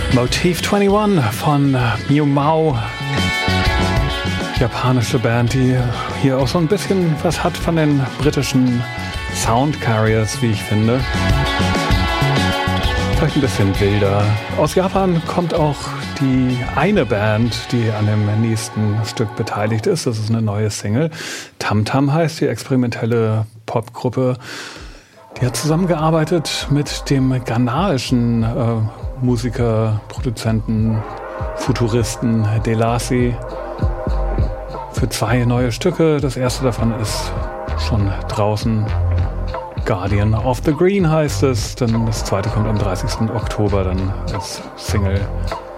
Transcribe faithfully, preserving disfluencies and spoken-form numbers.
Motif einundzwanzig von Miu Mau. Japanische Band, die hier auch so ein bisschen was hat von den britischen Sound Carriers, wie ich finde. Vielleicht ein bisschen wilder. Aus Japan kommt auch die eine Band, die an dem nächsten Stück beteiligt ist. Das ist eine neue Single. Tam Tam heißt die experimentelle Popgruppe. Die hat zusammengearbeitet mit dem ghanaischen äh, Musiker, Produzenten, Futuristen Delasi für zwei neue Stücke. Das erste davon ist schon draußen. Guardian of the Green heißt es. Dann das zweite kommt am dreißigsten Oktober dann als Single